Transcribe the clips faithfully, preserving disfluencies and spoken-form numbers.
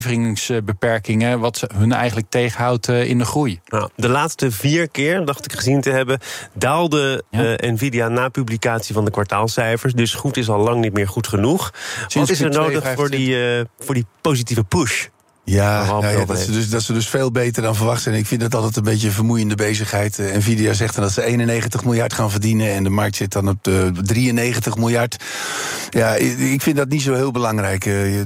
beperkingen, wat hun eigenlijk tegenhoudt uh, in de groei. Nou, de laatste vier keer, dacht ik gezien te hebben, daalde ja. uh, Nvidia na publicatie van de kwartaalcijfers. Dus goed is al lang niet meer goed genoeg. Sinds wat is er nodig voor die, uh, voor die positieve push? Ja, nou ja dat, ze dus, dat ze dus veel beter dan verwacht zijn. Ik vind dat altijd een beetje een vermoeiende bezigheid. Uh, Nvidia zegt dan dat ze eenennegentig miljard gaan verdienen en de markt zit dan op de drieënnegentig miljard. Ja, ik vind dat niet zo heel belangrijk. Uh,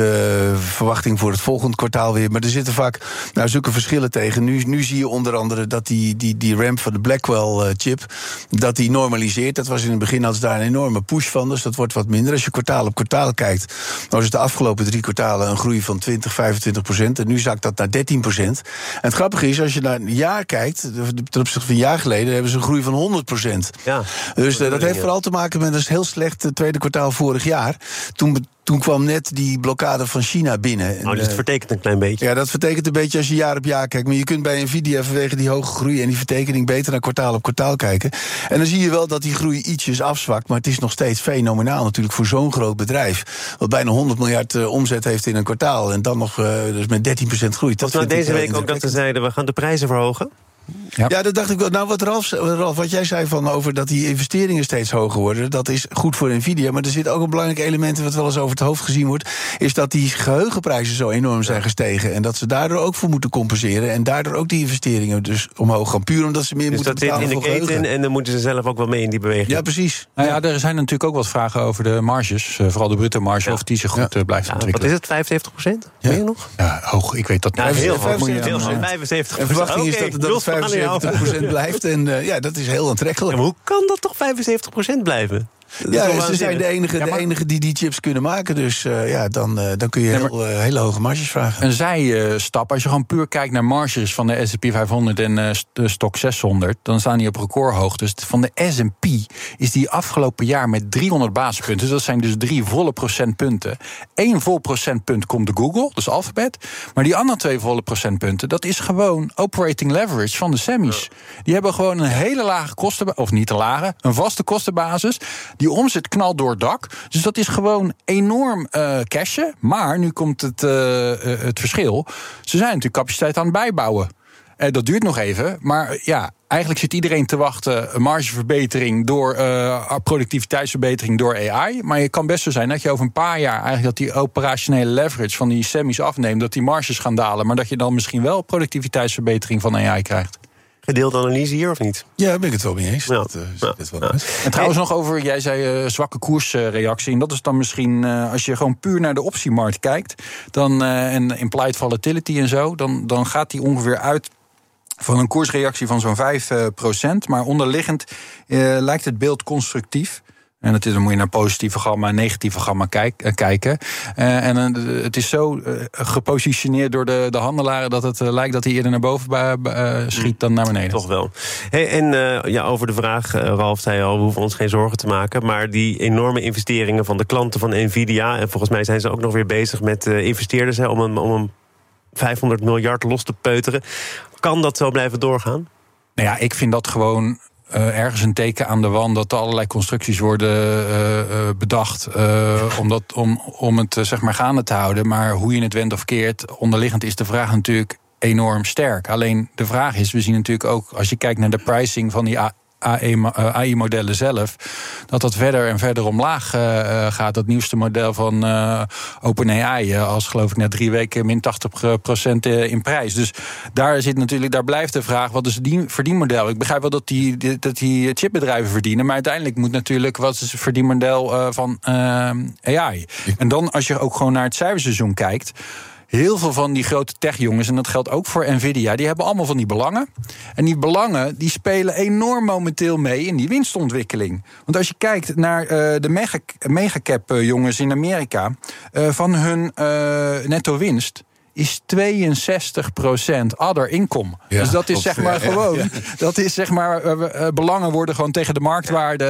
de verwachting voor het volgende kwartaal weer. Maar er zitten vaak nou, zulke verschillen tegen. Nu, nu zie je onder andere dat die, die, die ramp van de Blackwell-chip... Uh, dat die normaliseert. Dat was in het begin als daar een enorme push van. Dus dat wordt wat minder. Als je kwartaal op kwartaal kijkt, nou is het de afgelopen drie kwartalen een groei van twintig, vijfentwintig procent. En nu zakt dat naar dertien procent. En het grappige is, als je naar een jaar kijkt, ten opzichte van een jaar geleden, hebben ze een groei van honderd procent. Ja, dus uh, dat heeft vooral te maken met een heel slecht uh, tweede kwartaal vorig jaar. Toen Toen kwam net die blokkade van China binnen. Oh, dus het vertekent een klein beetje. Ja, dat vertekent een beetje als je jaar op jaar kijkt. Maar je kunt bij Nvidia vanwege die hoge groei en die vertekening beter naar kwartaal op kwartaal kijken. En dan zie je wel dat die groei ietsjes afzwakt. Maar het is nog steeds fenomenaal natuurlijk voor zo'n groot bedrijf. Wat bijna honderd miljard uh, omzet heeft in een kwartaal. En dan nog uh, dus met dertien procent groei. Dat was nou deze week ook dat ze zeiden, we gaan de prijzen verhogen? Ja. ja, dat dacht ik wel. Nou, wat Ralf, Ralf, wat jij zei van over dat die investeringen steeds hoger worden, dat is goed voor Nvidia. Maar er zit ook een belangrijk element wat wel eens over het hoofd gezien wordt, is dat die geheugenprijzen zo enorm zijn gestegen. En dat ze daardoor ook voor moeten compenseren. En daardoor ook die investeringen dus omhoog gaan. Puur omdat ze meer dus moeten betalen voor geheugen. Dus dat zit in de keten en dan moeten ze zelf ook wel mee in die beweging. Ja, precies. Nou ja, er zijn natuurlijk ook wat vragen over de marges. Vooral de bruto marge, ja. of die zich goed ja. blijft ja, ontwikkelen. Wat is het, vijfenzeventig procent? Ja. Weet je nog? Ja, hoog. Ik weet dat ja, heel hoog. vijfenzeventig procent. En verwachting is dat, dat het vijfenzeventig procent blijft. En uh, ja, dat is heel aantrekkelijk. Ja, maar hoe kan dat toch vijfenzeventig procent blijven? Ja, ze zijn de enige, ja, maar... de enige die die chips kunnen maken. Dus uh, ja, dan, uh, dan kun je ja, maar... heel, uh, hele hoge marges vragen. Een zijstap, als je gewoon puur kijkt naar marges van de S en P vijfhonderd en uh, de Stock zeshonderd... dan staan die op recordhoogte. Dus van de S en P is die afgelopen jaar met driehonderd basispunten. Dus dat zijn dus drie volle procentpunten. Eén vol procentpunt komt de Google, dus Alphabet. Maar die andere twee volle procentpunten, dat is gewoon operating leverage van de semis. Ja. Die hebben gewoon een hele lage kosten, of niet te lage, een vaste kostenbasis. Die omzet knalt door het dak. Dus dat is gewoon enorm uh, cashen. Maar nu komt het, uh, uh, het verschil. Ze zijn natuurlijk capaciteit aan het bijbouwen. Uh, dat duurt nog even. Maar uh, ja, eigenlijk zit iedereen te wachten. Een margeverbetering door uh, productiviteitsverbetering door A I. Maar het kan best zo zijn dat je over een paar jaar eigenlijk dat die operationele leverage van die semis afneemt, dat die marges gaan dalen. Maar dat je dan misschien wel productiviteitsverbetering van A I krijgt. Gedeelde analyse hier of niet? Ja, daar ben ik het wel mee eens. Ja. Dat, uh, ja. het wel ja. En trouwens nog over, jij zei uh, zwakke koersreactie. En dat is dan misschien, uh, als je gewoon puur naar de optiemarkt kijkt, dan uh, en implied volatility en zo, dan, dan gaat die ongeveer uit van een koersreactie van zo'n vijf procent. Maar onderliggend uh, lijkt het beeld constructief. En dat is, dan moet je naar positieve gamma en negatieve gamma kijk, uh, kijken. Uh, en uh, het is zo uh, gepositioneerd door de, de handelaren dat het uh, lijkt dat hij eerder naar boven uh, schiet dan naar beneden. Toch wel. Hey, en uh, ja, over de vraag, uh, Ralf zei al, we hoeven ons geen zorgen te maken. Maar die enorme investeringen van de klanten van Nvidia, en volgens mij zijn ze ook nog weer bezig met uh, investeerders hè, om, een, om een vijfhonderd miljard los te peuteren. Kan dat zo blijven doorgaan? Nou ja, ik vind dat gewoon Uh, ergens een teken aan de wand dat er allerlei constructies worden uh, uh, bedacht uh, om, dat, om, om het uh, zeg maar gaande te houden. Maar hoe je het wendt of keert, onderliggend is de vraag natuurlijk enorm sterk. Alleen de vraag is, we zien natuurlijk ook, als je kijkt naar de pricing van die A I-modellen zelf, dat dat verder en verder omlaag uh, gaat. Dat nieuwste model van uh, OpenAI, uh, als geloof ik na drie weken min tachtig procent in prijs. Dus daar zit natuurlijk, daar blijft de vraag, wat is het verdienmodel? Ik begrijp wel dat die, dat die chipbedrijven verdienen, maar uiteindelijk moet natuurlijk, wat is het verdienmodel uh, van uh, A I? En dan, als je ook gewoon naar het cijferseizoen kijkt, heel veel van die grote techjongens, en dat geldt ook voor Nvidia, die hebben allemaal van die belangen. En die belangen die spelen enorm momenteel mee in die winstontwikkeling. Want als je kijkt naar uh, de mega, megacap jongens in Amerika, uh, van hun uh, netto winst is tweeënzestig procent other income. Ja, dus dat is zeg maar ja, gewoon... Ja. Dat is zeg maar... Uh, belangen worden gewoon tegen de marktwaarde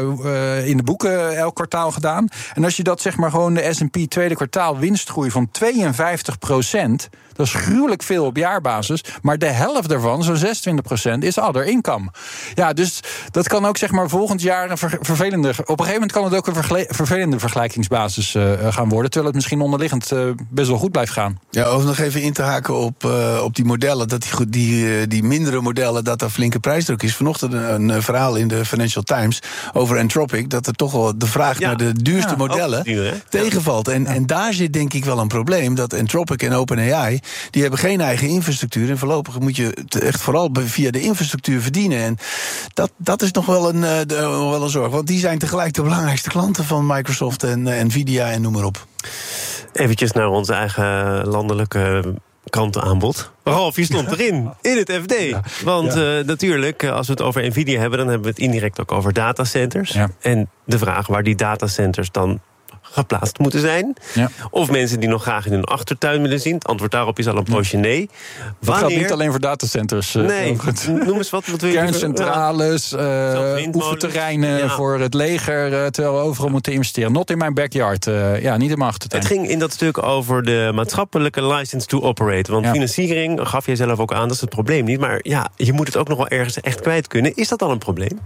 uh, in de boeken elk kwartaal gedaan. En als je dat zeg maar gewoon de S en P tweede kwartaal winstgroei van tweeënvijftig procent... dat is gruwelijk veel op jaarbasis. Maar de helft daarvan, zo'n zesentwintig procent, is other income. Ja, dus dat kan ook zeg maar volgend jaar een ver- vervelende... Op een gegeven moment kan het ook een vergle- vervelende vergelijkingsbasis uh, gaan worden. Terwijl het misschien onderliggend uh, best wel goed blijft gaan. Ja, of nog even in te haken op, uh, op die modellen. Dat die, die, uh, die mindere modellen, dat er flinke prijsdruk is. Vanochtend een, een verhaal in de Financial Times over Anthropic. Dat er toch wel de vraag ja. naar de duurste ja, modellen duur, tegenvalt. En, ja. en daar zit denk ik wel een probleem. Dat Anthropic en OpenAI, die hebben geen eigen infrastructuur. En voorlopig moet je echt vooral via de infrastructuur verdienen. En dat, dat is nog wel een, uh, de, wel een zorg. Want die zijn tegelijk de belangrijkste klanten van Microsoft en uh, Nvidia en noem maar op. Eventjes naar onze eigen landelijke krantenaanbod. Ralf, je stond erin, in het F D. Ja. Want ja. uh, natuurlijk, als we het over Nvidia hebben, dan hebben we het indirect ook over datacenters. Ja. En de vraag waar die datacenters dan geplaatst moeten zijn. Ja. Of mensen die nog graag in hun achtertuin willen zien. Het antwoord daarop is al een poosje nee. Dat geldt niet alleen voor datacenters. Uh, nee, noem eens wat. wat wil je Kerncentrales, uh, oefenterreinen ja. voor het leger, uh, terwijl we overal moeten investeren. Not in mijn backyard. Uh, ja, niet in mijn achtertuin. Het ging in dat stuk over de maatschappelijke license to operate. Want ja. financiering, gaf jij zelf ook aan, dat is het probleem niet. Maar ja, je moet het ook nog wel ergens echt kwijt kunnen. Is dat al een probleem?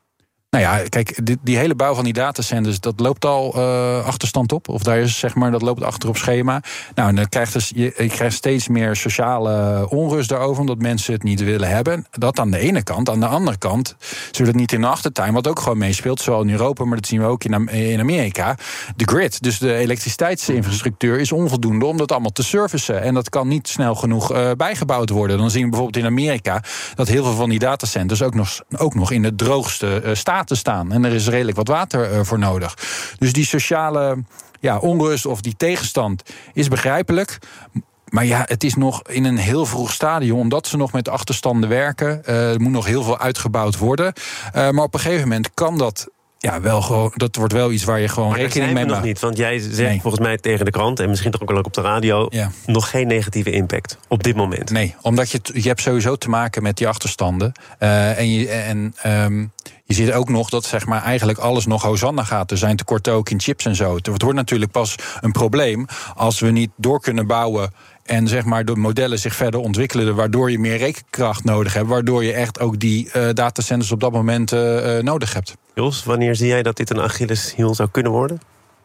Nou ja, kijk, die, die hele bouw van die datacenters, dat loopt al uh, achterstand op. Of daar is, zeg maar, dat loopt achter op schema. Nou, en dan krijgt dus, je, je krijgt steeds meer sociale onrust daarover, omdat mensen het niet willen hebben. Dat aan de ene kant. Aan de andere kant zullen het niet in de achtertuin, wat ook gewoon meespeelt, zowel in Europa, maar dat zien we ook in, in Amerika. De grid, dus de elektriciteitsinfrastructuur, is onvoldoende om dat allemaal te servicen. En dat kan niet snel genoeg uh, bijgebouwd worden. Dan zien we bijvoorbeeld in Amerika dat heel veel van die datacenters ook nog, ook nog in de droogste uh, staat te staan. En er is redelijk wat water uh, voor nodig. Dus die sociale ja, onrust of die tegenstand is begrijpelijk. Maar ja, het is nog in een heel vroeg stadium, omdat ze nog met achterstanden werken. Uh, er moet nog heel veel uitgebouwd worden. Uh, maar op een gegeven moment kan dat... Ja, wel gewoon, dat wordt wel iets waar je gewoon maar rekening mee maakt. nog niet, want jij zegt nee. volgens mij tegen de krant, en misschien toch ook wel op de radio, ja. nog geen negatieve impact op dit moment. Nee, omdat je, je hebt sowieso te maken met die achterstanden. Uh, en je, en um, je ziet ook nog dat zeg maar eigenlijk alles nog hosanna gaat. Er zijn tekorten ook in chips en zo. Het wordt natuurlijk pas een probleem als we niet door kunnen bouwen en zeg maar de modellen zich verder ontwikkelen, waardoor je meer rekenkracht nodig hebt, waardoor je echt ook die uh, datacenters op dat moment uh, nodig hebt. Jos, wanneer zie jij dat dit een Achilleshiel zou kunnen worden?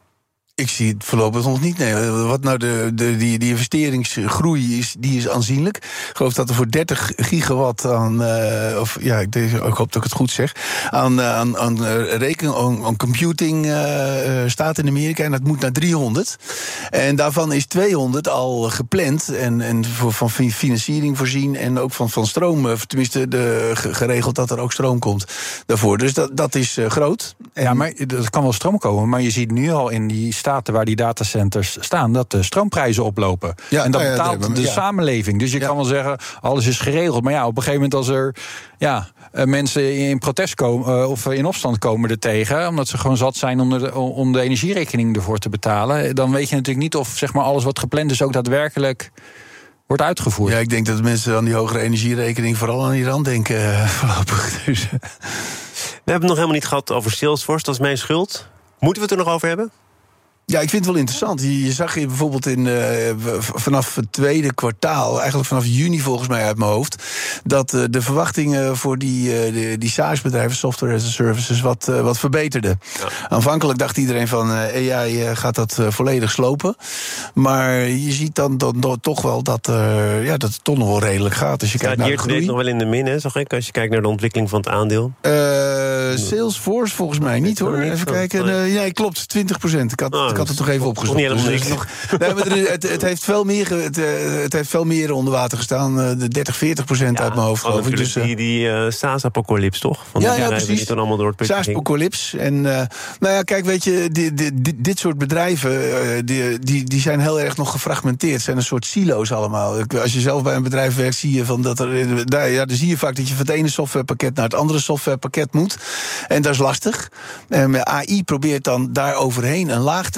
Ik zie het voorlopig nog niet. Nee, wat nou de, de, die, die investeringsgroei is, die is aanzienlijk. Ik geloof dat er voor dertig gigawatt aan, uh, of ja, ik, ik hoop dat ik het goed zeg, aan, aan, aan reken, aan, aan computing uh, staat in Amerika. En dat moet naar driehonderd. En daarvan is tweehonderd al gepland en, en voor, van financiering voorzien en ook van, van stroom, tenminste de, geregeld dat er ook stroom komt daarvoor. Dus dat, dat is uh, groot. En ja, maar er kan wel stroom komen, maar je ziet nu al in die staten waar die datacenters staan, dat de stroomprijzen oplopen. Ja, en dat nou ja, betaalt de, de ja. samenleving. Dus je ja. kan wel zeggen, alles is geregeld. Maar ja, op een gegeven moment als er ja, mensen in protest komen of in opstand komen er tegen, omdat ze gewoon zat zijn om de, om de energierekening ervoor te betalen, dan weet je natuurlijk niet of zeg maar alles wat gepland is ook daadwerkelijk wordt uitgevoerd. Ja, ik denk dat mensen aan die hogere energierekening vooral aan Iran denken uh, voorlopig. Dus. We hebben het nog helemaal niet gehad over Salesforce, dat is mijn schuld. Moeten we het er nog over hebben? Ja, ik vind het wel interessant. Je, je zag hier bijvoorbeeld in, uh, vanaf het tweede kwartaal, eigenlijk vanaf juni volgens mij uit mijn hoofd, dat uh, de verwachtingen voor die, uh, die, die SaaS-bedrijven, software as a services, wat, uh, wat verbeterden. Ja. Aanvankelijk dacht iedereen van uh, A I uh, gaat dat uh, volledig slopen. Maar je ziet dan, dan, dan toch wel dat, uh, ja, dat het toch nog wel redelijk gaat. Als je kijkt naar de groei. Nog wel in de min, hè, zag ik, als je kijkt naar de ontwikkeling van het aandeel. Uh, Salesforce volgens mij niet, hoor. Even kijken. Uh, ja, klopt, twintig procent. Ik had, oh, ik had het toch even opgezocht. Dus dus nog, nee, maar het, het, heeft veel meer, het, het heeft veel meer onder water gestaan. De dertig, veertig procent ja, uit mijn hoofd, geloof ik. Dus, die die uh, SaaS-apocalyps, toch? Van ja, ja, precies. Dan allemaal door het SaaS-apocalyps. En uh, nou ja, kijk, weet je, die, die, die, dit soort bedrijven, uh, die, die, die zijn heel erg nog gefragmenteerd. Het zijn een soort silo's allemaal. Als je zelf bij een bedrijf werkt, zie je van dat er, daar, ja, dan zie je vaak dat je van het ene softwarepakket naar het andere softwarepakket moet. En dat is lastig. En A I probeert dan daar overheen een laag te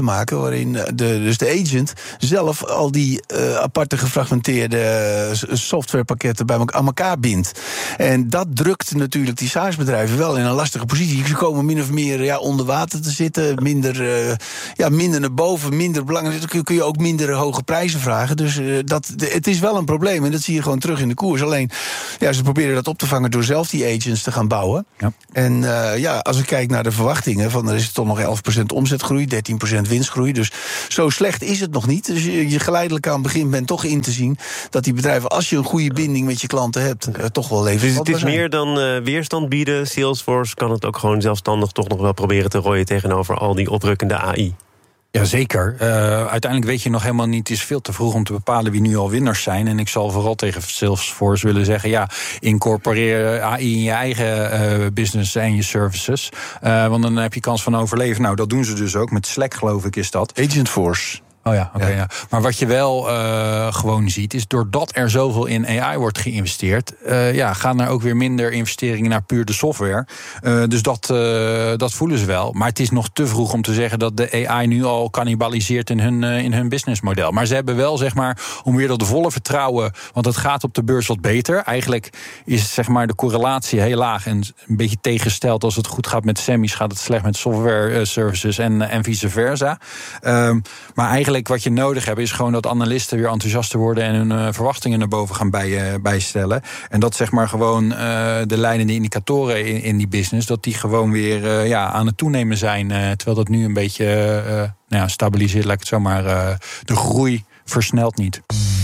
maken waarin de, dus de agent zelf al die uh, aparte gefragmenteerde softwarepakketten bij elkaar, aan elkaar bindt. En dat drukt natuurlijk die SaaS-bedrijven wel in een lastige positie. Ze komen min of meer ja, onder water te zitten, minder, uh, ja, minder naar boven, minder belangrijk. Dan kun je ook minder hoge prijzen vragen. Dus uh, dat, de, het is wel een probleem en dat zie je gewoon terug in de koers. Alleen, ja, ze proberen dat op te vangen door zelf die agents te gaan bouwen. Ja. En uh, ja, als ik kijk naar de verwachtingen, van er is toch nog elf procent omzetgroei, dertien procent winstgroei. Dus zo slecht is het nog niet. Dus je, je geleidelijk aan het begin bent toch in te zien dat die bedrijven, als je een goede binding met je klanten hebt, uh, toch wel leveren. Dus het is meer dan uh, weerstand bieden. Salesforce kan het ook gewoon zelfstandig toch nog wel proberen te rooien tegenover al die oprukkende A I. Jazeker. Uh, uiteindelijk weet je nog helemaal niet. Het is veel te vroeg om te bepalen wie nu al winnaars zijn. En ik zal vooral tegen Salesforce willen zeggen, ja, incorporeer A I in je eigen uh, business en je services. Uh, want dan heb je kans van overleven. Nou, dat doen ze dus ook. Met Slack, geloof ik, is dat. Agentforce. Oh ja, oké. Okay, ja. ja. Maar wat je wel uh, gewoon ziet, is doordat er zoveel in A I wordt geïnvesteerd, uh, ja, gaan er ook weer minder investeringen naar puur de software. Uh, dus dat, uh, dat voelen ze wel. Maar het is nog te vroeg om te zeggen dat de A I nu al cannibaliseert in hun, uh, in hun businessmodel. Maar ze hebben wel, zeg maar, om weer dat volle vertrouwen, want het gaat op de beurs wat beter. Eigenlijk is, zeg maar, de correlatie heel laag en een beetje tegengesteld. Als het goed gaat met semis, gaat het slecht met software uh, services en, en vice versa. Um, maar eigenlijk wat je nodig hebt is gewoon dat analisten weer enthousiaster worden en hun uh, verwachtingen naar boven gaan bij, uh, bijstellen. En dat, zeg maar, gewoon uh, de leidende indicatoren in, in die business, dat die gewoon weer uh, ja, aan het toenemen zijn. Uh, terwijl dat nu een beetje uh, nou ja, stabiliseert, laat ik het zo maar. Uh, de groei versnelt niet.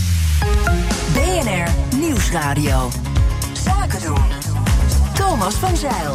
B N R Nieuwsradio. Zaken doen. Thomas van Zijl.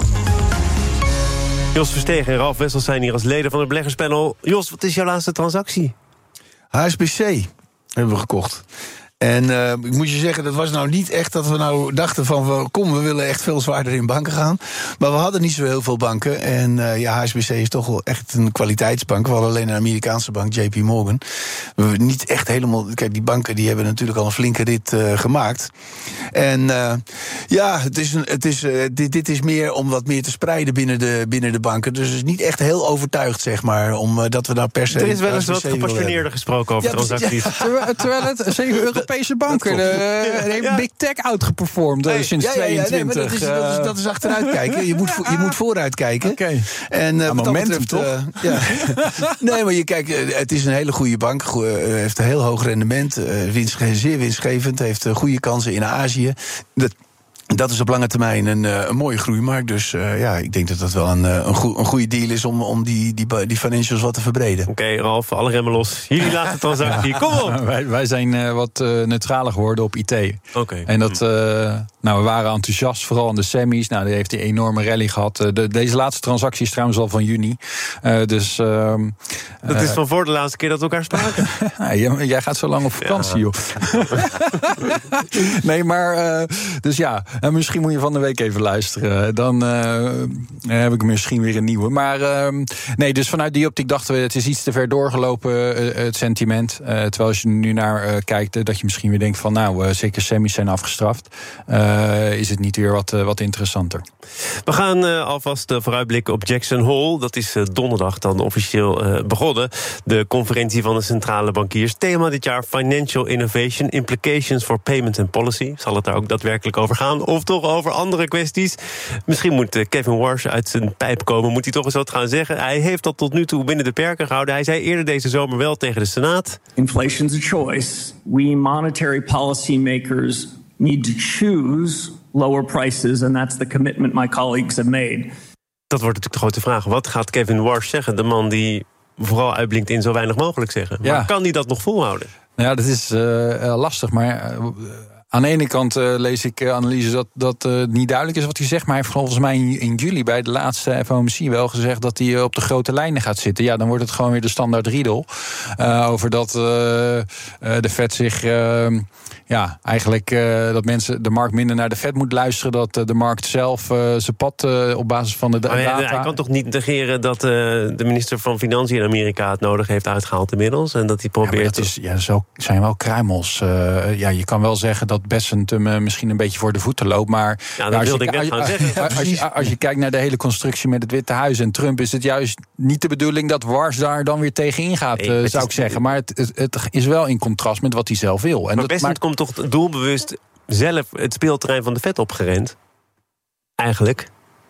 Jos Verstegen en Ralf Wessels zijn hier als leden van het beleggerspanel. Jos, wat is jouw laatste transactie? H S B C hebben we gekocht. En uh, ik moet je zeggen, dat was nou niet echt dat we nou dachten van, kom, we willen echt veel zwaarder in banken gaan. Maar we hadden niet zo heel veel banken. En uh, ja, H S B C is toch wel echt een kwaliteitsbank. We hadden alleen een Amerikaanse bank, J P Morgan. We hebben niet echt helemaal, kijk, die banken die hebben natuurlijk al een flinke rit uh, gemaakt. En uh, ja, het is een, het is, uh, dit, dit is meer om wat meer te spreiden binnen de, binnen de banken. Dus het is niet echt heel overtuigd, zeg maar, om uh, dat we nou per se. Er is wel eens wat gepassioneerder gesproken over ja, transacties. Ja. Terwijl, terwijl het zeven Europese banken de, heeft ja. Big Tech outgeperformed hey, sinds ja, ja, ja, tweeëntwintig. Nee, dat, is, dat, is, dat is achteruit kijken. Je moet, je moet vooruit kijken. Okay. En uh, wat momentum betreft, toch? Uh, ja. Nee, maar je kijkt, het is een hele goede bank. Goe, uh, heeft een heel hoog rendement. Uh, winst, zeer winstgevend. Heeft uh, goede kansen in Azië. Dat, Dat is op lange termijn een, een mooie groeimarkt. Dus uh, ja, ik denk dat dat wel een, een, goe, een goede deal is om, om die, die, die financials wat te verbreden. Oké, okay, Ralf, alle remmen los. Jullie laatste transactie, ja. Kom op! wij, wij zijn uh, wat uh, neutraler geworden op I T. Oké. Okay. En dat, uh, nou, we waren enthousiast, vooral aan de semis. Nou, die heeft die enorme rally gehad. Uh, de, deze laatste transactie is trouwens al van juni. Uh, dus, uh, dat is van voor de laatste keer dat we elkaar spraken. ja, jij, jij gaat zo lang op vakantie, ja. joh. nee, maar, uh, dus ja... En misschien moet je van de week even luisteren. Dan uh, heb ik misschien weer een nieuwe. Maar uh, nee, dus vanuit die optiek dachten we, het is iets te ver doorgelopen, uh, het sentiment. Uh, terwijl als je nu naar uh, kijkt, uh, dat je misschien weer denkt van, nou, uh, zeker semis zijn afgestraft. Uh, is het niet weer wat, uh, wat interessanter. We gaan uh, alvast uh, vooruitblikken op Jackson Hole. Dat is uh, donderdag dan officieel uh, begonnen. De conferentie van de centrale bankiers. Thema dit jaar Financial Innovation, Implications for Payment and Policy. Zal het daar ook daadwerkelijk over gaan? Of toch over andere kwesties? Misschien moet Kevin Warsh uit zijn pijp komen. Moet hij toch eens wat gaan zeggen? Hij heeft dat tot nu toe binnen de perken gehouden. Hij zei eerder deze zomer wel tegen de Senaat. Inflation's a choice. We monetary policy makers need to choose lower prices, and that's the commitment my colleagues have made. Dat wordt natuurlijk de grote vraag. Wat gaat Kevin Warsh zeggen? De man die vooral uitblinkt in zo weinig mogelijk zeggen. Maar ja. Kan hij dat nog volhouden? Nou ja, dat is uh, lastig, maar... Uh, Aan de ene kant uh, lees ik uh, analyse dat dat uh, niet duidelijk is wat hij zegt. Maar hij heeft volgens mij in, in juli bij de laatste F O M C wel gezegd dat hij uh, op de grote lijnen gaat zitten. Ja, dan wordt het gewoon weer de standaard riedel. Uh, over dat uh, uh, de Fed zich... Uh, ja, eigenlijk uh, dat mensen de markt minder naar de Fed moet luisteren. Dat uh, de markt zelf uh, zijn pad uh, op basis van de data... Hij, hij kan toch niet negeren dat uh, de minister van Financiën in Amerika het nodig heeft uitgehaald inmiddels? En dat hij probeert... Ja, dat is, ja, zo zijn wel kruimels. Uh, ja, je kan wel zeggen dat dat Bessent hem uh, misschien een beetje voor de voeten loopt. Maar ja, dat wilde ik net gaan zeggen. Ja, als, je, als je kijkt naar de hele constructie met het Witte Huis en Trump, is het juist niet de bedoeling dat Wars daar dan weer tegenin gaat, nee, uh, zou ik zeggen. Maar het, het, het is wel in contrast met wat hij zelf wil. En maar dat Bessent maakt... komt toch doelbewust zelf het speelterrein van de Fed opgerend? Eigenlijk.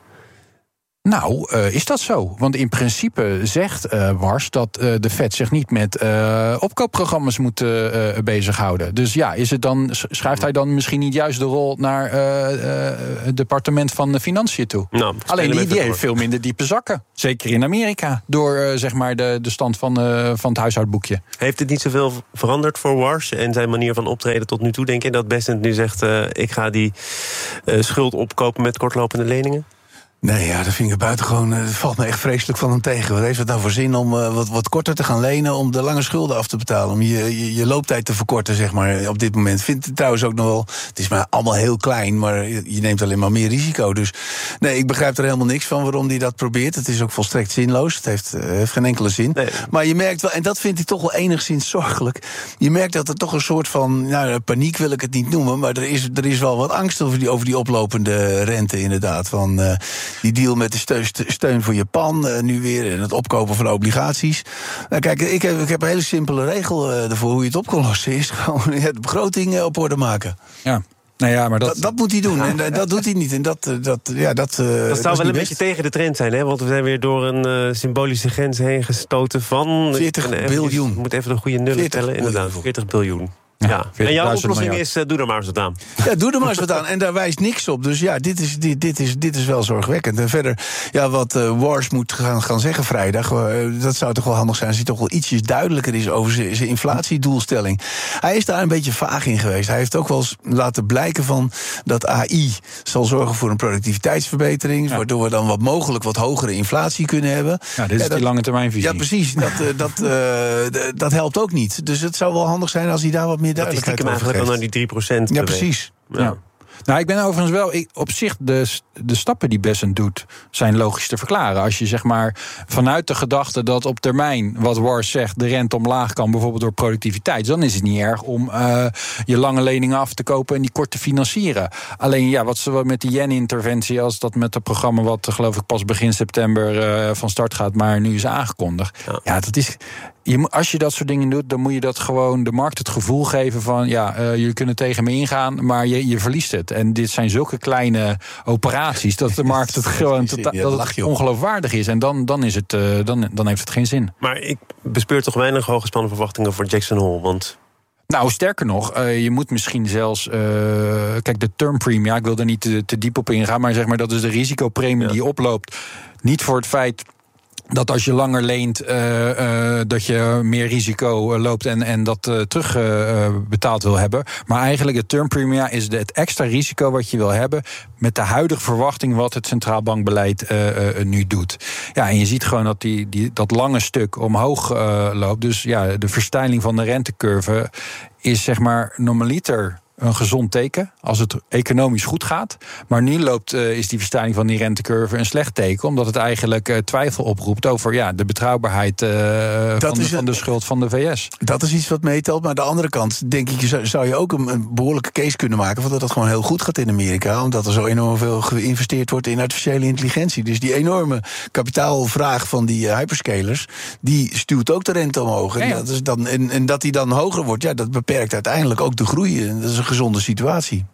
Nou, uh, is dat zo? Want in principe zegt uh, Wars dat uh, de Fed zich niet met uh, opkoopprogramma's moet uh, bezighouden. Dus ja, is het dan, schuift hij dan misschien niet juist de rol naar uh, uh, het departement van de Financiën toe? Nou, alleen die, die heeft veel minder diepe zakken. Zeker in Amerika. Door uh, zeg maar de, de stand van, uh, van het huishoudboekje. Heeft het niet zoveel veranderd voor Wars en zijn manier van optreden tot nu toe? Denk je dat Bessent nu zegt, uh, ik ga die uh, schuld opkopen met kortlopende leningen? Nee, ja, dat vind ik buitengewoon. Het valt me echt vreselijk van hem tegen. Wat heeft het nou voor zin om uh, wat, wat korter te gaan lenen om de lange schulden af te betalen? Om je, je, je looptijd te verkorten, zeg maar, op dit moment. Vindt het trouwens ook nog wel. Het is maar allemaal heel klein, maar je, je neemt alleen maar meer risico. Dus nee, ik begrijp er helemaal niks van waarom hij dat probeert. Het is ook volstrekt zinloos. Het heeft, uh, heeft geen enkele zin. Nee. Maar je merkt wel, en dat vind ik toch wel enigszins zorgelijk. Je merkt dat er toch een soort van, nou, paniek wil ik het niet noemen, maar er is, er is wel wat angst over die, over die oplopende rente, inderdaad. Van. Uh, Die deal met de steun, steun voor Japan uh, nu weer en het opkopen van obligaties. Nou, kijk, ik heb, ik heb een hele simpele regel uh, ervoor hoe je het op kan lossen. Is gewoon de begroting uh, op orde maken. Ja. Nou ja, maar dat... dat... Dat moet hij doen, en uh, dat doet hij niet. En dat, uh, dat, ja, dat, uh, dat zou dat wel een best. beetje tegen de trend zijn, hè? Want we zijn weer door een uh, symbolische grens heen gestoten van... veertig biljoen. Ik moet even de goede nullen tellen, inderdaad. veertig biljoen. Ja. Ja. En jouw oplossing is, uh, doe er maar eens wat aan. Ja, doe er maar eens wat aan. En daar wijst niks op. Dus ja, dit is, dit, dit is, dit is wel zorgwekkend. En verder, ja, wat uh, Wars moet gaan, gaan zeggen vrijdag... Uh, dat zou toch wel handig zijn als hij toch wel ietsjes duidelijker is... over zijn inflatiedoelstelling. Hij is daar een beetje vaag in geweest. Hij heeft ook wel eens laten blijken van dat A I zal zorgen voor een productiviteitsverbetering... Ja. Waardoor we dan wat mogelijk wat hogere inflatie kunnen hebben. Ja, dit is ja, dat, die lange termijnvisie. Ja, precies. Dat, uh, dat, uh, dat helpt ook niet. Dus het zou wel handig zijn als hij daar wat meer dat die stiekem eigenlijk dan naar die drie procent. Ja, precies. Ja. Ja. Nou, ik ben overigens wel, ik, op zich, de, de stappen die Bessent doet, zijn logisch te verklaren. Als je zeg maar vanuit de gedachte dat op termijn, wat Wars zegt, de rente omlaag kan, bijvoorbeeld door productiviteit, dan is het niet erg om uh, je lange leningen af te kopen en die kort te financieren. Alleen ja, wat ze met die yen-interventie, als dat met het programma wat geloof ik pas begin september uh, van start gaat, maar nu is aangekondigd. Ja, ja dat is... Je, als je dat soort dingen doet, dan moet je dat gewoon de markt het gevoel geven van... ja, uh, jullie kunnen tegen me ingaan, maar je, je verliest het. En dit zijn zulke kleine operaties dat de markt het gewoon tota- dat het ongeloofwaardig is. En dan, dan, is het, uh, dan, dan heeft het geen zin. Maar ik bespeur toch weinig hogespannen verwachtingen voor Jackson Hole, want... Nou, sterker nog, uh, je moet misschien zelfs... Uh, kijk, de term premium, ja, ik wil er niet te, te diep op ingaan... maar zeg maar, dat is de risicopremie ja. die oploopt. Niet voor het feit... dat als je langer leent, uh, uh, dat je meer risico uh, loopt en, en dat uh, terug uh, betaald wil hebben. Maar eigenlijk het term premium is de, het extra risico wat je wil hebben met de huidige verwachting wat het centraal bankbeleid uh, uh, nu doet. Ja, en je ziet gewoon dat die, die, dat lange stuk omhoog uh, loopt. Dus ja, de verstijling van de rentecurve is zeg maar normaliter een gezond teken als het economisch goed gaat. Maar nu loopt, uh, is die verstijling van die rentecurve een slecht teken, omdat het eigenlijk uh, twijfel oproept over ja, de betrouwbaarheid uh, van, de, van de schuld van de V S. Dat is iets wat meetelt. Maar aan de andere kant, denk ik, zou, zou je ook een, een behoorlijke case kunnen maken van dat het gewoon heel goed gaat in Amerika, omdat er zo enorm veel geïnvesteerd wordt in artificiële intelligentie. Dus die enorme kapitaalvraag van die uh, hyperscalers, die stuwt ook de rente omhoog. En, ja, ja. Dat is dan, en, en dat die dan hoger wordt, ja, dat beperkt uiteindelijk ook de groei. En dat is een gezonde situatie.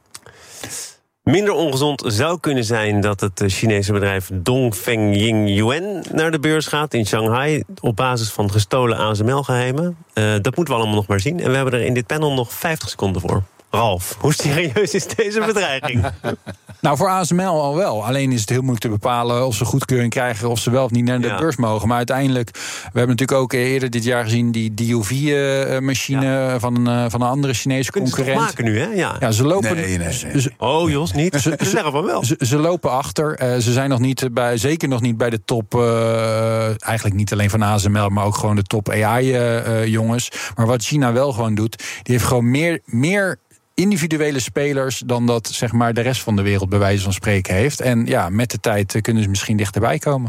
Minder ongezond zou kunnen zijn dat het Chinese bedrijf Dongfeng Yingyuan naar de beurs gaat in Shanghai op basis van gestolen A S M L-geheimen. Uh, dat moeten we allemaal nog maar zien. En we hebben er in dit panel nog vijftig seconden voor. Ralf, hoe serieus is deze bedreiging? Nou, voor A S M L al wel. Alleen is het heel moeilijk te bepalen of ze goedkeuring krijgen of ze wel of niet naar de ja. beurs mogen. Maar uiteindelijk, we hebben natuurlijk ook eerder dit jaar gezien die D U V-machine ja. van, een, van een andere Chinese Kunnen concurrent. Ze maken nu, hè? Ja. ja, ze lopen. Nee, nee, nee. Ze, oh, Jos, niet? Ze, ze zeggen van wel. Ze, ze lopen achter. Uh, ze zijn nog niet bij, zeker nog niet bij de top. Uh, eigenlijk niet alleen van A S M L, maar ook gewoon de top A I-jongens. Uh, maar wat China wel gewoon doet, die heeft gewoon meer. meer individuele spelers dan dat zeg maar de rest van de wereld bij wijze van spreken heeft. En ja, met de tijd kunnen ze misschien dichterbij komen.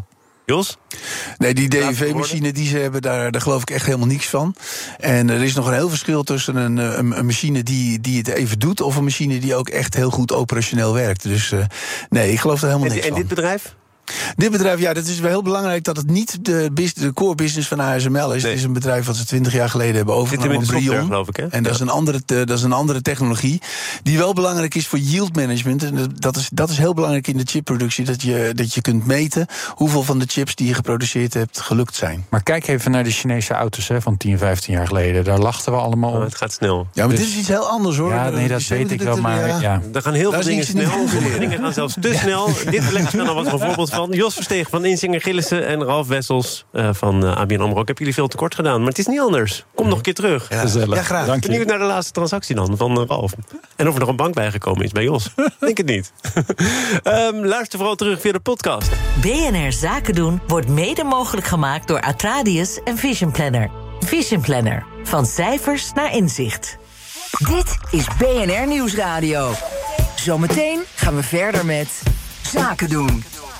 Jos? Nee, die D N V-machine die ze hebben, daar, daar geloof ik echt helemaal niks van. En er is nog een heel verschil tussen een, een, een machine die, die het even doet... of een machine die ook echt heel goed operationeel werkt. Dus uh, nee, ik geloof er helemaal en, niks en van. En dit bedrijf? Dit bedrijf, ja, dat is wel heel belangrijk dat het niet de, de core business van A S M L is. Nee. Het is een bedrijf wat ze twintig jaar geleden hebben overgenomen. Zit in de software, geloof ik, hè? En dat, ja. is een andere, dat is een andere technologie die wel belangrijk is voor yield management. En dat is, dat is heel belangrijk in de chipproductie, dat je, dat je kunt meten hoeveel van de chips die je geproduceerd hebt gelukt zijn. Maar kijk even naar de Chinese auto's hè, van tien, vijftien jaar geleden. Daar lachten we allemaal om. Oh, het gaat snel. Ja, maar dus, dit is iets heel anders, hoor. Ja, nee, dat weet ik wel, maar ja. ja. Er gaan heel veel dingen snel. Sommige dingen gaan zelfs te snel. Dit leggen we dan wat een voorbeeld van. Jos Versteeg van Insinger Gillissen en Ralf Wessels uh, van uh, A B N AMRO. Ik heb jullie veel tekort gedaan, maar het is niet anders. Kom nog een keer terug. Ja, ja graag. Dank je. Benieuwd naar de laatste transactie dan van uh, Ralf. En of er nog een bank bijgekomen is bij Jos. Denk het niet. um, luister vooral terug via de podcast. B N R Zaken doen wordt mede mogelijk gemaakt door Atradius en Vision Planner. Vision Planner. Van cijfers naar inzicht. Dit is B N R Nieuwsradio. Zometeen gaan we verder met Zaken doen.